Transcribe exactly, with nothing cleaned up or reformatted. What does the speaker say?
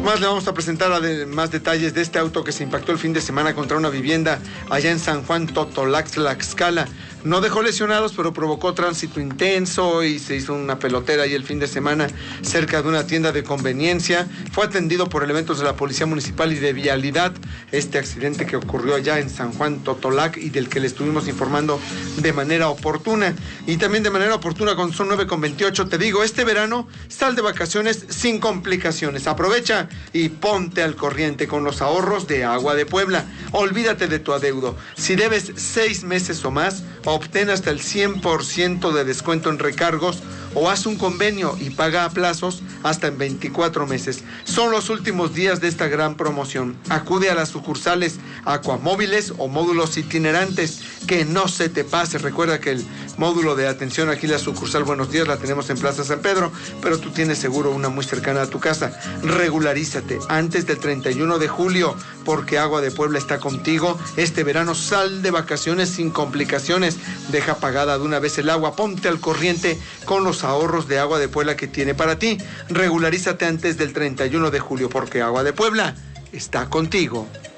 Más le vamos a presentar a de, más detalles de este auto que se impactó el fin de semana contra una vivienda allá en San Juan Totolac, Tlaxcala. No dejó lesionados, pero provocó tránsito intenso y se hizo una pelotera ahí el fin de semana cerca de una tienda de conveniencia. Fue atendido por elementos de la Policía Municipal y de Vialidad. Este accidente que ocurrió allá en San Juan Totolac y del que le estuvimos informando de manera oportuna. Y también de manera oportuna cuando son nueve con veintiocho, te digo, este verano sal de vacaciones sin complicaciones. Aprovecha y ponte al corriente con los ahorros de Agua de Puebla. Olvídate de tu adeudo. Si debes seis meses o más, obtén hasta el cien por ciento de descuento en recargos o haz un convenio y paga a plazos hasta en veinticuatro meses. Son los últimos días de esta gran promoción. Acude a las sucursales Aquamóviles o módulos itinerantes. Que no se te pase. Recuerda que el módulo de atención aquí, la sucursal Buenos Días, la tenemos en Plaza San Pedro, pero tú tienes seguro una muy cercana a tu casa. Regularízate antes del treinta y uno de julio, porque Agua de Puebla está contigo. Este verano sal de vacaciones sin complicaciones. Deja pagada de una vez el agua. Ponte al corriente con los ahorros de Agua de Puebla que tiene para ti. Regularízate antes del treinta y uno de julio, porque Agua de Puebla está contigo.